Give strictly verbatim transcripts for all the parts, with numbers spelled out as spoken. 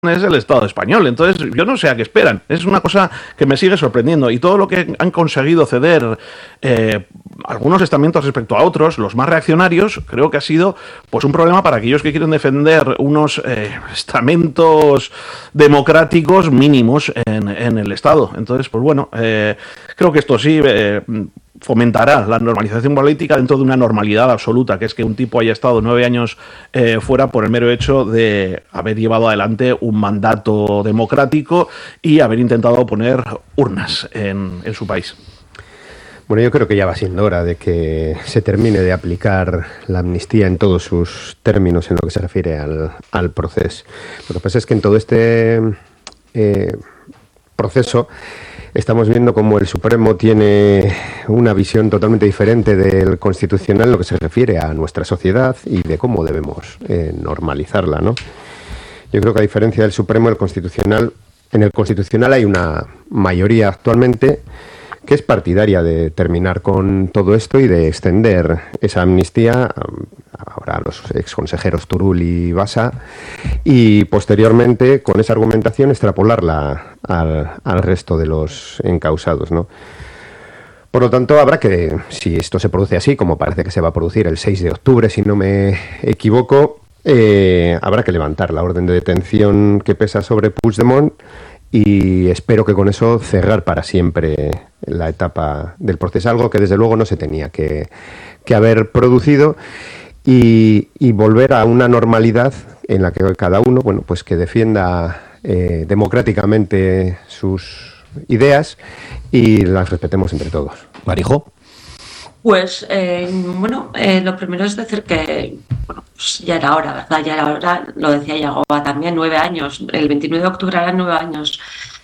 es el Estado español. Entonces yo no sé a qué esperan. Es una cosa que me sigue sorprendiendo, y todo lo que han conseguido ceder eh, algunos estamentos respecto a otros, los más reaccionarios, creo que ha sido pues un problema para aquellos que quieren defender unos eh, estamentos democráticos mínimos en, en el Estado. Entonces, pues bueno, eh, creo que esto sí eh, fomentará la normalización política dentro de una normalidad absoluta, que es que un tipo haya estado nueve años eh, fuera por el mero hecho de haber llevado adelante un mandato democrático y haber intentado poner urnas en, en su país. Bueno, yo creo que ya va siendo hora de que se termine de aplicar la amnistía en todos sus términos en lo que se refiere al, al proceso. Lo que pasa es que en todo este eh, proceso estamos viendo cómo el Supremo tiene una visión totalmente diferente del Constitucional en lo que se refiere a nuestra sociedad y de cómo debemos eh, normalizarla, ¿no? Yo creo que a diferencia del Supremo, el Constitucional, en el Constitucional hay una mayoría actualmente que es partidaria de terminar con todo esto y de extender esa amnistía ahora a los exconsejeros Turull y Basa, y posteriormente, con esa argumentación, extrapolarla al, al resto de los encausados, ¿no? Por lo tanto, habrá que, si esto se produce así, como parece que se va a producir el seis de octubre, si no me equivoco, eh, habrá que levantar la orden de detención que pesa sobre Puigdemont, y espero que con eso cerrar para siempre la etapa del proceso, algo que desde luego no se tenía que, que haber producido, y, y volver a una normalidad en la que cada uno, bueno, pues que defienda eh, democráticamente sus ideas y las respetemos entre todos. Marijo. Pues, eh, bueno, eh, lo primero es decir que, bueno, pues ya era hora, ¿verdad? Ya era hora, lo decía Yagoba también, nueve años, el veintinueve de octubre eran nueve años.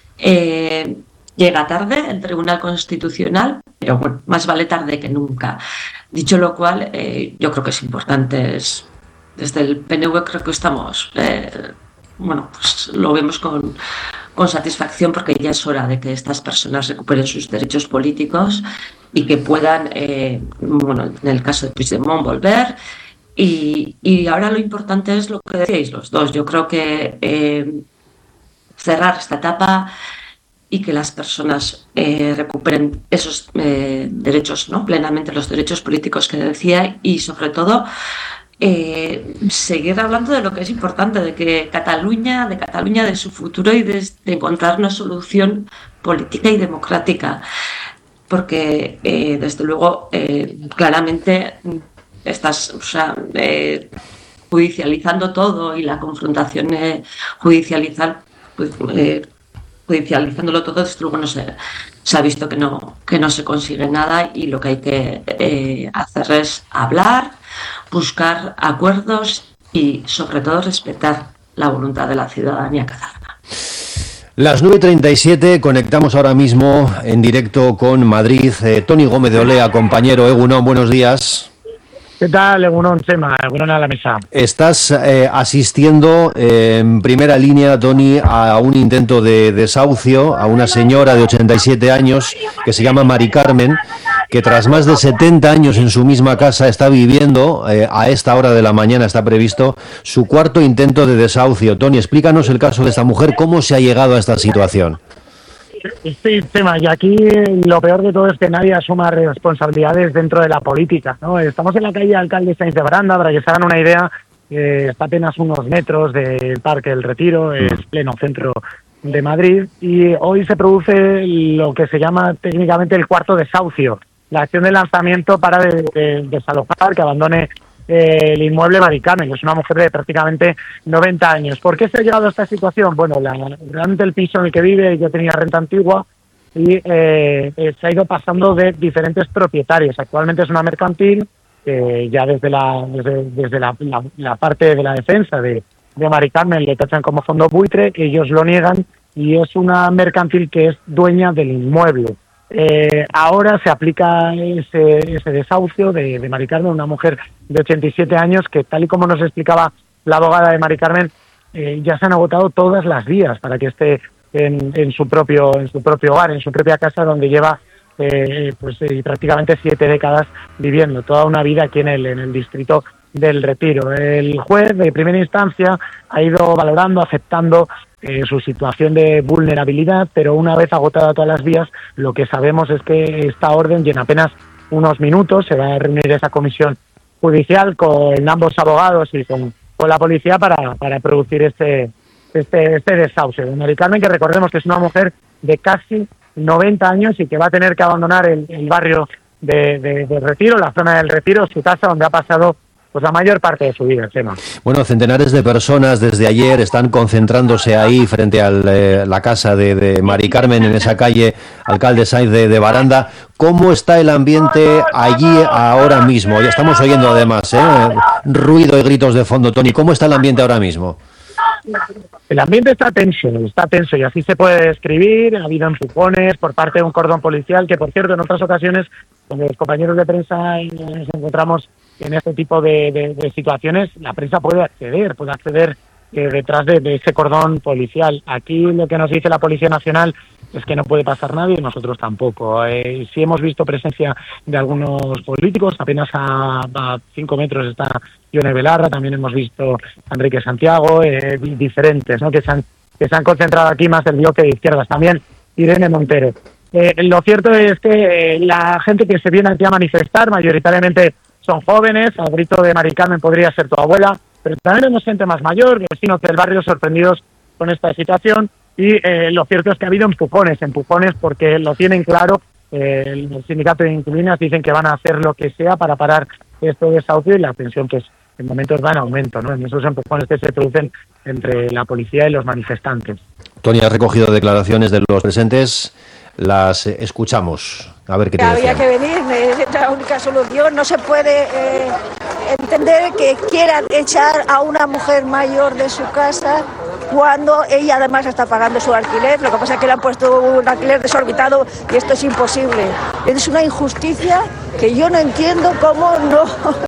Eh, llega tarde el Tribunal Constitucional, pero bueno, más vale tarde que nunca. Dicho lo cual, eh, yo creo que es importante, es, desde el P N V creo que estamos, eh, bueno, pues lo vemos con... con satisfacción, porque ya es hora de que estas personas recuperen sus derechos políticos y que puedan, eh, bueno, en el caso de Puigdemont, volver. Y, y ahora lo importante es lo que decíais los dos. Yo creo que eh, cerrar esta etapa y que las personas eh, recuperen esos eh, derechos, ¿no? Plenamente los derechos políticos que decía, y sobre todo Eh, seguir hablando de lo que es importante, de que Cataluña, de Cataluña, de su futuro, y de, de encontrar una solución política y democrática, porque eh, desde luego eh, claramente estás, o sea, eh, judicializando todo, y la confrontación eh, judicializar pues, eh, judicializándolo todo, desde luego no se, se ha visto que no, que no se consigue nada, y lo que hay que eh, hacer es hablar, buscar acuerdos y, sobre todo, respetar la voluntad de la ciudadanía catalana. Las nueve treinta y siete, conectamos ahora mismo en directo con Madrid. Eh, Toni Gómez de Olea, compañero. Egunon, buenos días. ¿Qué tal, Egunon, Chema? Egunon a la mesa. Estás eh, asistiendo eh, en primera línea, Toni, a un intento de desahucio a una señora de ochenta y siete años que se llama Mari Carmen, que tras más de setenta años en su misma casa está viviendo, eh, a esta hora de la mañana está previsto, su cuarto intento de desahucio. Toni, explícanos el caso de esta mujer, ¿cómo se ha llegado a esta situación? Sí, tema, y aquí lo peor de todo es que nadie asuma responsabilidades dentro de la política, ¿no? Estamos en la calle Alcalde Sainz de Baranda, para que se hagan una idea, eh, está apenas unos metros del Parque del Retiro, es pleno centro de Madrid, y hoy se produce lo que se llama técnicamente el cuarto desahucio, la acción de lanzamiento para de, de, desalojar, que abandone eh, el inmueble Mari Carmen, que es una mujer de prácticamente noventa años. ¿Por qué se ha llegado a esta situación? Bueno, la, realmente el piso en el que vive ya tenía renta antigua y eh, eh, se ha ido pasando de diferentes propietarios. Actualmente es una mercantil, eh, ya desde la desde, desde la, la, la parte de la defensa de, de Mari Carmen le tachan como fondo buitre, ellos lo niegan, y es una mercantil que es dueña del inmueble. Eh, ahora se aplica ese, ese desahucio de, de Mari Carmen, una mujer de ochenta y siete años que, tal y como nos explicaba la abogada de Mari Carmen, eh, ya se han agotado todas las vías para que esté en, en su propio en su propio hogar, en su propia casa, donde lleva eh, pues eh, prácticamente siete décadas viviendo, toda una vida aquí en el, en el distrito del Retiro. El juez de primera instancia ha ido valorando, aceptando eh, su situación de vulnerabilidad, pero una vez agotada todas las vías, lo que sabemos es que esta orden, y en apenas unos minutos se va a reunir esa comisión judicial con ambos abogados y con, con la policía para, para producir este, este, este desahucio de Mari Carmen, que recordemos que es una mujer de casi noventa años y que va a tener que abandonar el, el barrio de, de, de Retiro, la zona del Retiro, su casa donde ha pasado pues la mayor parte de su vida, Chema. Bueno, centenares de personas desde ayer están concentrándose ahí frente a eh, la casa de, de Mari Carmen, en esa calle Alcalde Sainz de, de Baranda. ¿Cómo está el ambiente allí ahora mismo? Ya estamos oyendo además ¿eh? ruido y gritos de fondo, Tony. ¿Cómo está el ambiente ahora mismo? El ambiente está tenso, está tenso y así se puede describir. Ha habido empujones por parte de un cordón policial que, por cierto, en otras ocasiones, cuando los compañeros de prensa nos encontramos en este tipo de, de, de situaciones, la prensa puede acceder, puede acceder eh, detrás de, de ese cordón policial. Aquí lo que nos dice la Policía Nacional es que no puede pasar nadie y nosotros tampoco. Eh, sí hemos visto presencia de algunos políticos, apenas a, a cinco metros está Ione Belarra, también hemos visto a Enrique Santiago, eh, diferentes, ¿no? que se han que se han concentrado aquí más del bloque de izquierdas, también Irene Montero. Eh, lo cierto es que eh, la gente que se viene aquí a manifestar mayoritariamente son jóvenes, al grito de Mari Carmen podría ser tu abuela, pero también vemos gente más mayor, vecinos del barrio sorprendidos con esta situación, y eh, lo cierto es que ha habido empujones, empujones porque lo tienen claro, eh, el sindicato de inquilinas dicen que van a hacer lo que sea para parar este desahucio y la tensión pues en momentos va en aumento, ¿no? En esos empujones que se producen entre la policía y los manifestantes. Tony, has recogido declaraciones de los presentes, las eh, escuchamos. A ver qué te Había decían. que venir, es la única solución. No se puede eh, entender que quieran echar a una mujer mayor de su casa cuando ella además está pagando su alquiler. Lo que pasa es que le han puesto un alquiler desorbitado y esto es imposible. Es una injusticia que yo no entiendo cómo no,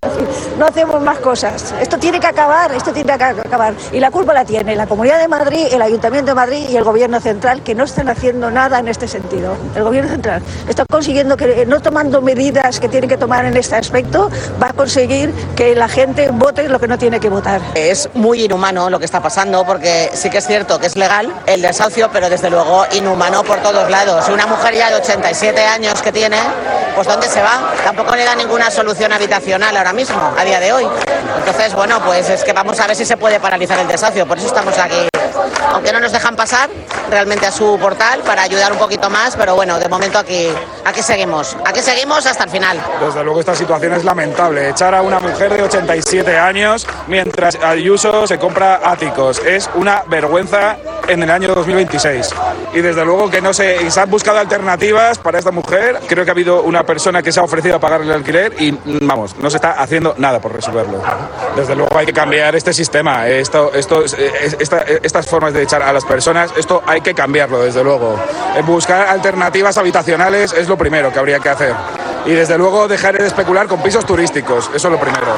no hacemos más cosas. Esto tiene que acabar, esto tiene que acabar. Y la culpa la tiene la Comunidad de Madrid, el Ayuntamiento de Madrid y el Gobierno Central, que no están haciendo nada en este sentido. El Gobierno Central está consiguiendo que, no tomando medidas que tiene que tomar en este aspecto, va a conseguir que la gente vote lo que no tiene que votar. Es muy inhumano lo que está pasando, porque sí que es cierto que es legal el desahucio, pero desde luego inhumano por todos lados. Una mujer ya de ochenta y siete años que tiene, pues ¿dónde se va? Tampoco le da ninguna solución habitacional ahora mismo, a día de hoy. Entonces, bueno, pues es que vamos a ver si se puede paralizar el desahucio, por eso estamos aquí. Aunque no nos dejan pasar realmente a su portal para ayudar un poquito más, pero bueno, de momento aquí, aquí seguimos, aquí seguimos hasta el final. Desde luego esta situación es lamentable, echar a una mujer de ochenta y siete años mientras Ayuso se compra áticos, es una vergüenza en el año dos mil veintiséis. Y desde luego que no se, y se han buscado alternativas para esta mujer. Creo que ha habido una persona que se ha ofrecido a pagarle el alquiler y vamos, no se está haciendo nada por resolverlo. Desde luego hay que cambiar este sistema, esto, esto, esta, estas formas de echar a las personas, esto hay que cambiarlo, desde luego. Buscar alternativas habitacionales es lo primero que habría que hacer. Y desde luego dejar de especular con pisos turísticos, eso es lo primero.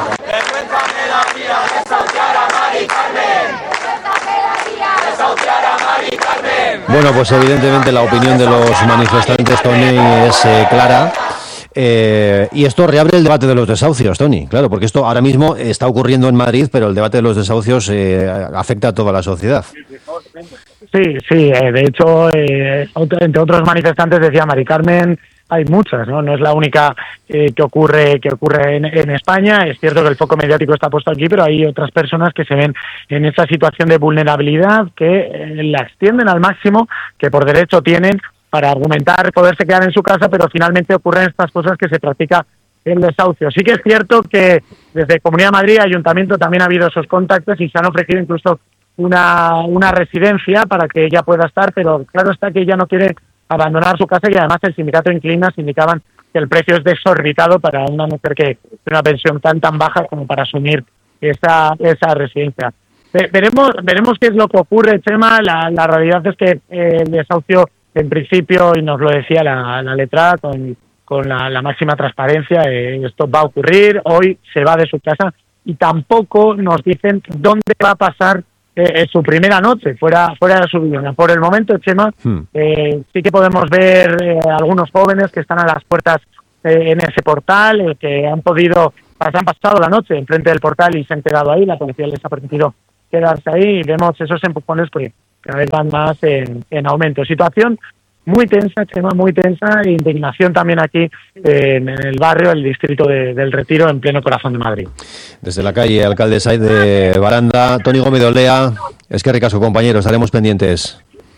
Bueno, pues evidentemente la opinión de los manifestantes, Tony, es eh, clara. Eh, y esto reabre el debate de los desahucios, Tony, claro, porque esto ahora mismo está ocurriendo en Madrid, pero el debate de los desahucios eh, afecta a toda la sociedad. Sí, sí, eh, de hecho, eh, entre otros manifestantes decía Mari Carmen, hay muchas, ¿no? No es la única eh, que ocurre que ocurre en, en España. Es cierto que el foco mediático está puesto aquí, pero hay otras personas que se ven en esa situación de vulnerabilidad que eh, la extienden al máximo, que por derecho tienen para argumentar poderse quedar en su casa, pero finalmente ocurren estas cosas que se practica el desahucio. Sí que es cierto que desde Comunidad de Madrid, Ayuntamiento, también ha habido esos contactos y se han ofrecido incluso una, una residencia para que ella pueda estar, pero claro está que ella no quiere abandonar su casa y además el sindicato de inquilinas indicaban que el precio es desorbitado para una mujer que tiene una pensión tan tan baja como para asumir esa, esa residencia. Veremos, veremos qué es lo que ocurre, Chema. La, la realidad es que eh, el desahucio, en principio, y nos lo decía la, la letra, con, con la, la máxima transparencia, eh, esto va a ocurrir, hoy se va de su casa y tampoco nos dicen dónde va a pasar eh, su primera noche, fuera fuera de su vivienda. Por el momento, Chema, hmm. eh, sí que podemos ver eh, algunos jóvenes que están a las puertas eh, en ese portal, eh, que han podido, han pasado la noche enfrente del portal y se han quedado ahí, la policía les ha permitido quedarse ahí y vemos esos empujones pues, cada vez van más en, en aumento. Situación muy tensa, Chema, muy tensa, e indignación también aquí eh, en el barrio, el distrito de, del Retiro, en pleno corazón de Madrid. Desde la calle Alcalde Saiz de Baranda, Toni Gómez de Olea, es que ricasco, compañeros, estaremos pendientes.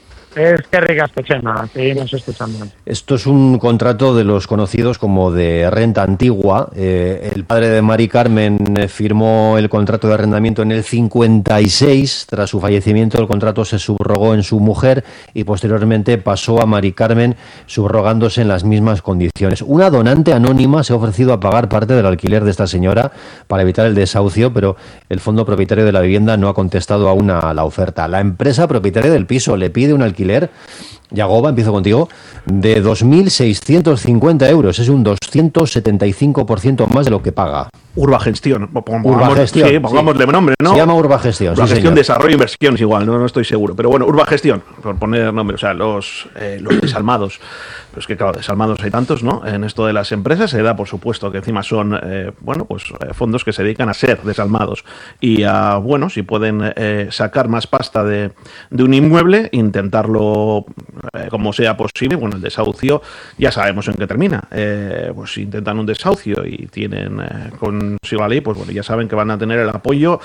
Es que ricasco, Chema, seguimos escuchando. Esto es un contrato de los conocidos como de renta antigua. Eh, el padre de Mari Carmen eh, firmó el contrato de arrendamiento en el cincuenta y seis. Tras su fallecimiento, el contrato se subrogó en su mujer y posteriormente pasó a Mari Carmen, subrogándose en las mismas condiciones. Una donante anónima se ha ofrecido a pagar parte del alquiler de esta señora para evitar el desahucio, pero el fondo propietario de la vivienda no ha contestado aún a la oferta. La empresa propietaria del piso le pide un alquiler, Yagoba, empiezo contigo, de dos mil seiscientos cincuenta euros. Es un doscientos setenta y cinco por ciento más de lo que paga. Urbagestión. Pongamos, Urbagestión. Sí, pongámosle sí. nombre, ¿no? Se llama Urbagestión. Urbagestión, sí, desarrollo e inversiones igual, no, no estoy seguro. Pero bueno, Urbagestión, por poner nombre, o sea, los, eh, los desalmados. Pero es que claro, desalmados hay tantos, ¿no? En esto de las empresas se da, por supuesto, que encima son, eh, bueno, pues eh, fondos que se dedican a ser desalmados. Y a, bueno, si pueden eh, sacar más pasta de, de un inmueble, intentarlo eh, como sea posible. Bueno, el desahucio ya sabemos en qué termina. Eh, pues intentan un desahucio y tienen eh, consigo la ley, pues bueno, ya saben que van a tener el apoyo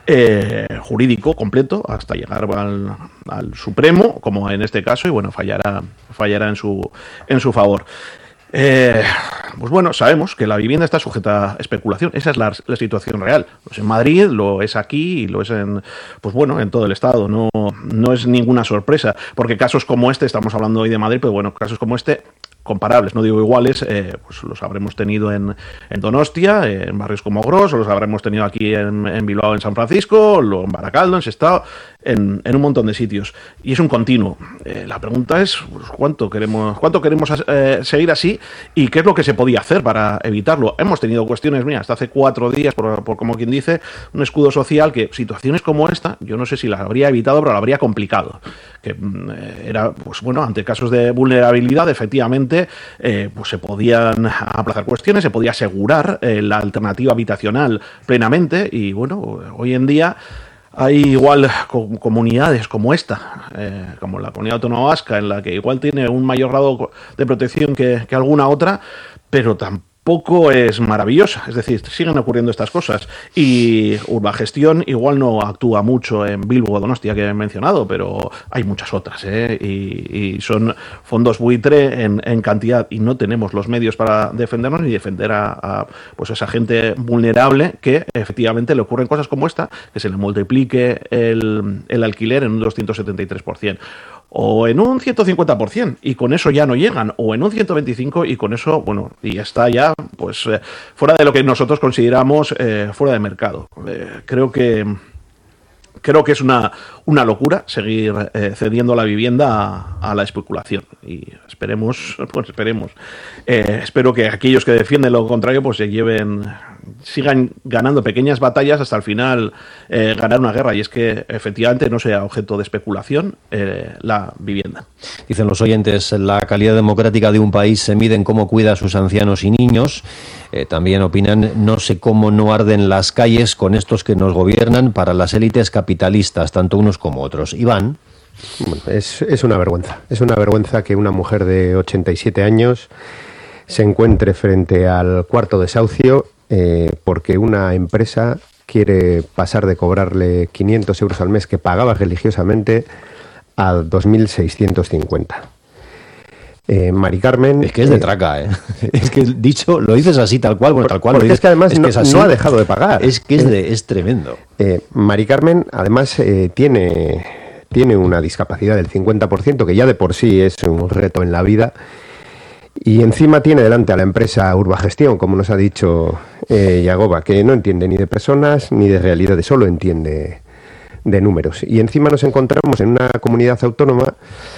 eh, jurídico completo hasta llegar al, al Supremo, como en este caso, y bueno, fallará, fallará en su en su favor. Eh, pues bueno, sabemos que la vivienda está sujeta a especulación. Esa es la, la situación real. Lo es en Madrid, lo es aquí y lo es en, pues bueno, en todo el estado. No, no es ninguna sorpresa, porque casos como este, estamos hablando hoy de Madrid, pero bueno, casos como este, comparables, no digo iguales, eh, pues los habremos tenido en, en Donostia, en barrios como Gros, o los habremos tenido aquí en, en Bilbao, en San Francisco, en Baracaldo, en Sestao, en, en un montón de sitios. Y es un continuo. Eh, la pregunta es, pues, ¿cuánto queremos, cuánto queremos eh, seguir así y qué es lo que se podía hacer para evitarlo? Hemos tenido cuestiones, mira, hasta hace cuatro días, por, por como quien dice, un escudo social que situaciones como esta, yo no sé si las habría evitado, pero la habría complicado. Que eh, era, pues bueno, ante casos de vulnerabilidad, efectivamente, Eh, pues se podían aplazar cuestiones, se podía asegurar eh, la alternativa habitacional plenamente y bueno, hoy en día hay igual co- comunidades como esta, eh, como la Comunidad Autónoma Vasca, en la que igual tiene un mayor grado de protección que, que alguna otra, pero tampoco poco es maravillosa, es decir, siguen ocurriendo estas cosas y Urbagestión igual no actúa mucho en Bilbo o Donostia que he mencionado, pero hay muchas otras, ¿eh? y, y son fondos buitre en, en cantidad y no tenemos los medios para defendernos ni defender a, a pues esa gente vulnerable que efectivamente le ocurren cosas como esta, que se le multiplique el, el alquiler en un doscientos setenta y tres por ciento. O en un ciento cincuenta por ciento, y con eso ya no llegan, o en un ciento veinticinco por ciento, y con eso, bueno, y está ya, pues, eh, fuera de lo que nosotros consideramos eh, fuera de mercado. Eh, creo que creo que es una, una locura seguir eh, cediendo la vivienda a, a la especulación, y esperemos, pues esperemos, eh, espero que aquellos que defienden lo contrario, pues se lleven, sigan ganando pequeñas batallas hasta el final eh, ganar una guerra, y es que efectivamente no sea objeto de especulación eh, la vivienda. Dicen los oyentes, la calidad democrática de un país se mide en cómo cuida a sus ancianos y niños. Eh, también opinan, no sé cómo no arden las calles con estos que nos gobiernan para las élites capitalistas, tanto unos como otros. Iván. Bueno, es, es una vergüenza. Es una vergüenza que una mujer de ochenta y siete años se encuentre frente al cuarto desahucio eh, porque una empresa quiere pasar de cobrarle quinientos euros al mes que pagaba religiosamente a dos mil seiscientos cincuenta. Eh, Mari Carmen... Es que es de traca, ¿eh? Es que dicho, lo dices así tal cual, bueno, tal cual. Porque lo dices, es que además es no, que es así, no ha dejado de pagar. Es que es, de, es tremendo. Eh, Mari Carmen, además, eh, tiene, tiene una discapacidad del cincuenta por ciento, que ya de por sí es un reto en la vida, y encima tiene delante a la empresa Urbagestión, como nos ha dicho eh, Yagoba, que no entiende ni de personas ni de realidades, solo entiende de números. Y encima nos encontramos en una comunidad autónoma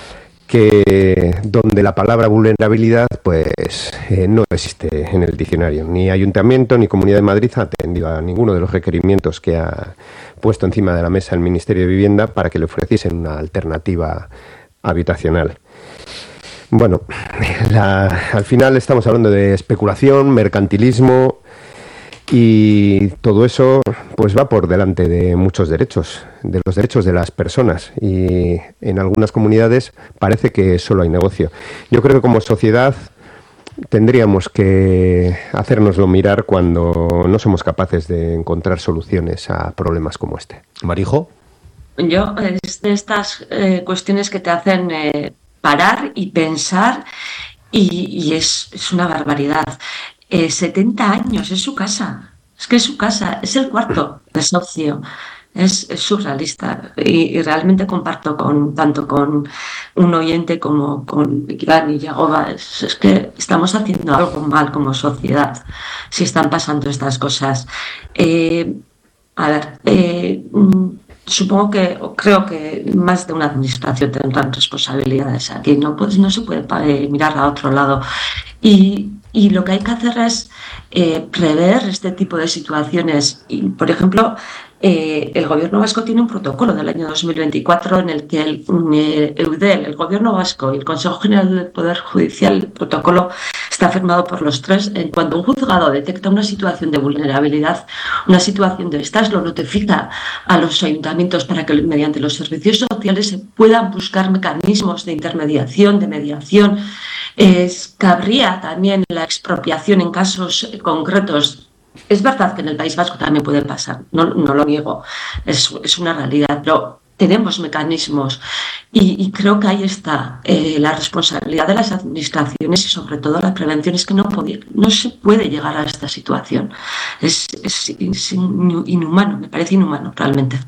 que donde la palabra vulnerabilidad pues eh, no existe en el diccionario. Ni Ayuntamiento ni Comunidad de Madrid ha atendido a ninguno de los requerimientos que ha puesto encima de la mesa el Ministerio de Vivienda para que le ofreciesen una alternativa habitacional. Bueno, la, al final estamos hablando de especulación, mercantilismo Y todo eso pues va por delante de muchos derechos, de los derechos de las personas, y en algunas comunidades parece que solo hay negocio. Yo creo que como sociedad tendríamos que hacérnoslo mirar cuando no somos capaces de encontrar soluciones a problemas como este. Marijo. Yo, es de estas eh, cuestiones que te hacen eh, parar y pensar, y, y es, es una barbaridad. Eh, setenta años, es su casa, es que es su casa, es el cuarto desahucio, es, es surrealista, y, y realmente comparto con tanto con un oyente como con Iván y Yagoba, es, es que estamos haciendo algo mal como sociedad si están pasando estas cosas. Eh, a ver, eh, supongo que, o creo que más de una administración tendrán responsabilidades aquí, no, pues no se puede eh, mirar a otro lado. Y, y lo que hay que hacer es eh, prever este tipo de situaciones. Y, por ejemplo, eh, el Gobierno vasco tiene un protocolo del año dos mil veinticuatro en el que el eh, Eudel, el Gobierno vasco y el Consejo General del Poder Judicial, el protocolo está firmado por los tres. En cuanto un juzgado detecta una situación de vulnerabilidad, una situación de estas, lo notifica a los ayuntamientos para que mediante los servicios sociales se puedan buscar mecanismos de intermediación, de mediación. Es, cabría también la expropiación en casos concretos. Es verdad que en el País Vasco también puede pasar, no, no lo niego, es, es una realidad, pero tenemos mecanismos y, y creo que ahí está eh, la responsabilidad de las administraciones y sobre todo la prevención. Es que no, podía, no se puede llegar a esta situación, es, es, es inhumano, me parece inhumano realmente.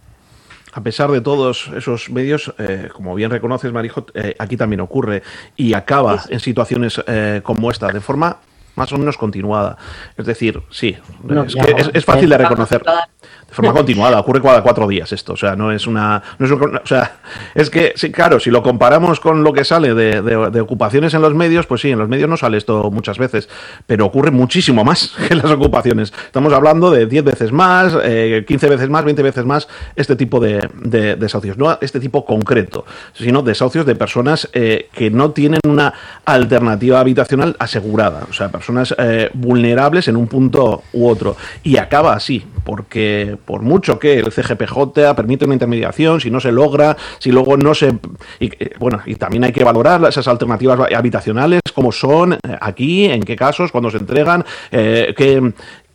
A pesar de todos esos medios, eh, como bien reconoces, Marijo, eh, aquí también ocurre y acaba en situaciones eh, como esta, de forma más o menos continuada. Es decir, sí, no, es, que es, es fácil de reconocer. De forma continuada, ocurre cada cuatro días esto, o sea, no es una... No es una o sea, es que, sí, claro, si lo comparamos con lo que sale de, de, de ocupaciones en los medios, pues sí, en los medios no sale esto muchas veces, pero ocurre muchísimo más que las ocupaciones. Estamos hablando de diez veces más, eh, quince veces más, veinte veces más este tipo de, de desahucios. No este tipo concreto, sino desahucios de personas eh, que no tienen una alternativa habitacional asegurada, o sea, personas eh, vulnerables en un punto u otro. Y acaba así, porque por mucho que el C G P J permite una intermediación, si no se logra, si luego no se... Y, bueno, y también hay que valorar esas alternativas habitacionales, cómo son aquí, en qué casos, cuándo se entregan, eh, qué...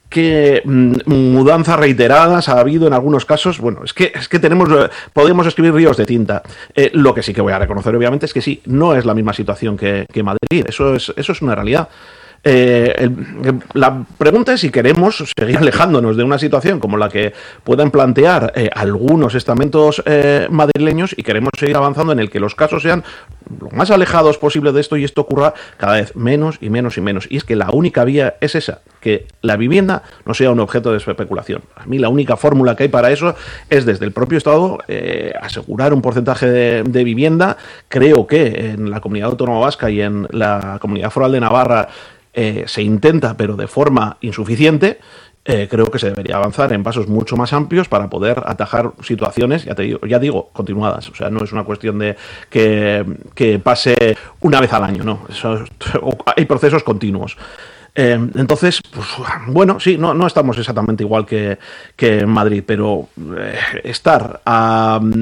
qué mudanzas reiteradas ha habido en algunos casos. Bueno, es que es que tenemos, podemos escribir ríos de tinta. Eh, lo que sí que voy a reconocer, obviamente, es que sí, no es la misma situación que, que Madrid. Eso es, eso es una realidad. Eh, el, la pregunta es si queremos seguir alejándonos de una situación como la que puedan plantear eh, algunos estamentos eh, madrileños, y queremos seguir avanzando en el que los casos sean lo más alejados posible de esto y esto ocurra cada vez menos y menos y menos. Y es que la única vía es esa, que la vivienda no sea un objeto de especulación. A mí la única fórmula que hay para eso es desde el propio Estado eh, asegurar un porcentaje de, de vivienda. Creo que en la Comunidad Autónoma Vasca y en la Comunidad Foral de Navarra Eh, se intenta, pero de forma insuficiente. Eh, creo que se debería avanzar en pasos mucho más amplios para poder atajar situaciones, ya te digo, ya digo, continuadas. O sea, no es una cuestión de que, que pase una vez al año, no. Eso, hay procesos continuos. Eh, entonces, pues, bueno, sí, no, no estamos exactamente igual que, que en Madrid, pero eh, estar a... Um,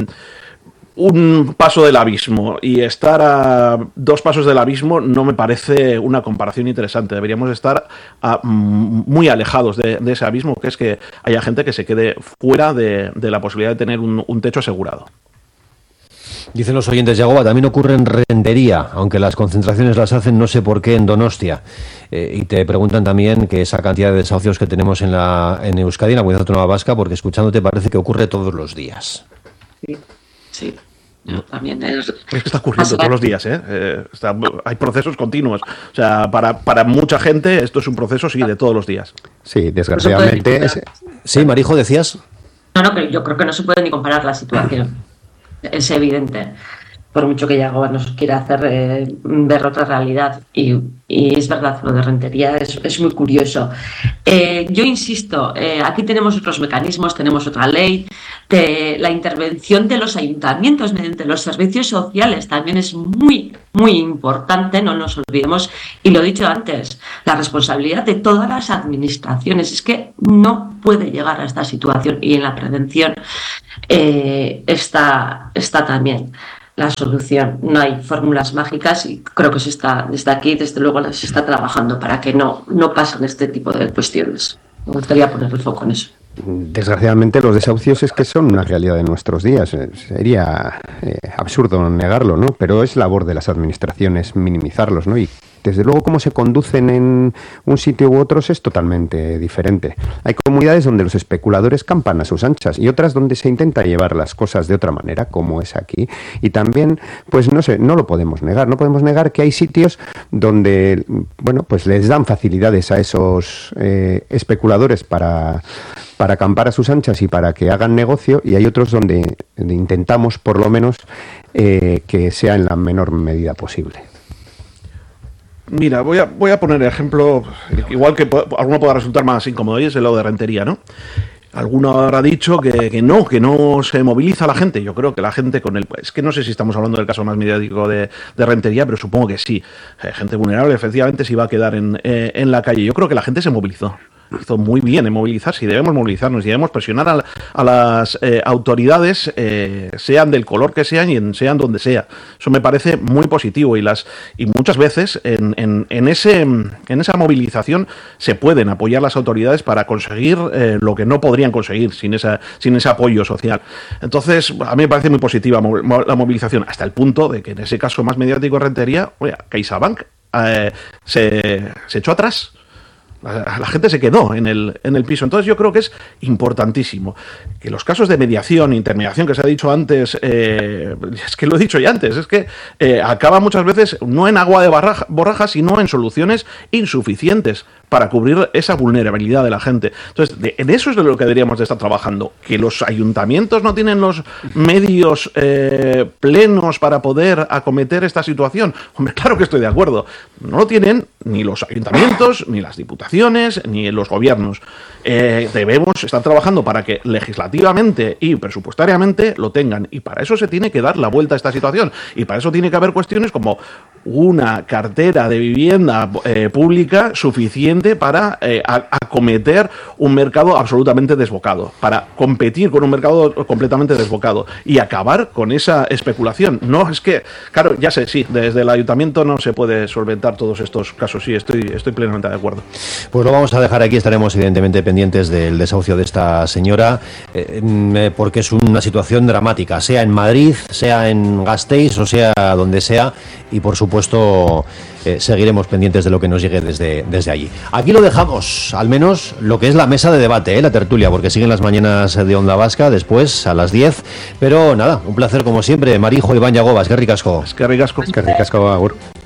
un paso del abismo y estar a dos pasos del abismo no me parece una comparación interesante. Deberíamos estar a, muy alejados de, de ese abismo, que es que haya gente que se quede fuera de, de la posibilidad de tener un, un techo asegurado. Dicen los oyentes, Yagoba, también ocurre en Rentería, aunque las concentraciones las hacen no sé por qué en Donostia. Eh, y te preguntan también que esa cantidad de desahucios que tenemos en, la, en Euskadi, en la Comunidad Autónoma Vasca, porque escuchándote parece que ocurre todos los días. Sí, sí. No, también es... es que está ocurriendo todos los días, ¿eh? Eh, está, hay procesos continuos. O sea, para, para mucha gente esto es un proceso, sí, de todos los días. Sí, desgraciadamente. Es... Sí, Marijo, decías. No, no, pero yo creo que no se puede ni comparar la situación. Es evidente. Por mucho que Yagoba nos quiera hacer eh, ver otra realidad. Y, y es verdad, lo de Rentería es, es muy curioso. Eh, yo insisto, eh, aquí tenemos otros mecanismos, tenemos otra ley. De la intervención de los ayuntamientos mediante los servicios sociales también es muy, muy importante, no nos olvidemos, y lo he dicho antes, la responsabilidad de todas las administraciones. Es que no puede llegar a esta situación, y en la prevención eh, está, está también la solución. No hay fórmulas mágicas y creo que se está, desde aquí, desde luego, se está trabajando para que no, no pasen este tipo de cuestiones. Me gustaría poner el foco en eso. Desgraciadamente los desahucios es que son una realidad de nuestros días. Sería eh, absurdo negarlo, ¿no? Pero es labor de las administraciones minimizarlos, ¿no? Y desde luego cómo se conducen en un sitio u otros es totalmente diferente. Hay comunidades donde los especuladores campan a sus anchas y otras donde se intenta llevar las cosas de otra manera, como es aquí. Y también, pues no sé, no lo podemos negar. No podemos negar que hay sitios donde, bueno, pues les dan facilidades a esos eh, especuladores para... para acampar a sus anchas y para que hagan negocio, y hay otros donde, donde intentamos, por lo menos, eh, que sea en la menor medida posible. Mira, voy a, voy a poner el ejemplo, igual que alguno pueda resultar más incómodo, y es el lado de Rentería, ¿no? Alguno habrá dicho que, que no, que no se moviliza la gente. Yo creo que la gente con el... Es que no sé si estamos hablando del caso más mediático de, de Rentería, pero supongo que sí. Eh, gente vulnerable, efectivamente, sí va a quedar en, eh, en la calle. Yo creo que la gente se movilizó. Hizo muy bien en movilizarse, y debemos movilizarnos y debemos presionar a, a las eh, autoridades, eh, sean del color que sean y en, sean donde sea. Eso me parece muy positivo, y las y muchas veces en, en, en ese en esa movilización se pueden apoyar las autoridades para conseguir eh, lo que no podrían conseguir sin esa sin ese apoyo social. Entonces, a mí me parece muy positiva la movilización, hasta el punto de que en ese caso más mediático de Rentería, oye, CaixaBank eh, se, se echó atrás. La, la gente se quedó en el, en el piso. Entonces yo creo que es importantísimo que los casos de mediación, intermediación, que se ha dicho antes, eh, es que lo he dicho ya antes, es que eh, acaba muchas veces no en agua de barraja, borraja, sino en soluciones insuficientes para cubrir esa vulnerabilidad de la gente. Entonces, de, en eso es de lo que deberíamos de estar trabajando. Que los ayuntamientos no tienen los medios eh, plenos para poder acometer esta situación. Hombre, claro que estoy de acuerdo. No lo tienen ni los ayuntamientos, ni las diputaciones, ni los gobiernos. Eh, debemos estar trabajando para que legislativamente y presupuestariamente lo tengan. Y para eso se tiene que dar la vuelta a esta situación. Y para eso tiene que haber cuestiones como una cartera de vivienda eh, pública suficiente para eh, acometer un mercado absolutamente desbocado, para competir con un mercado completamente desbocado y acabar con esa especulación. No, es que, claro, ya sé, sí, desde el ayuntamiento no se puede solventar todos estos casos, sí, estoy, estoy plenamente de acuerdo. Pues lo vamos a dejar aquí, estaremos evidentemente pendientes del desahucio de esta señora, eh, porque es una situación dramática, sea en Madrid, sea en Gasteiz o sea donde sea, y por supuesto eh, seguiremos pendientes de lo que nos llegue desde, desde allí. Aquí lo dejamos, al menos lo que es la mesa de debate, eh, la tertulia, porque siguen las mañanas de Onda Vasca después a las diez, pero nada, un placer como siempre. Marijo, Iván Llagobas, que ricasco. Es que ricasco. Es que ricasco, agur.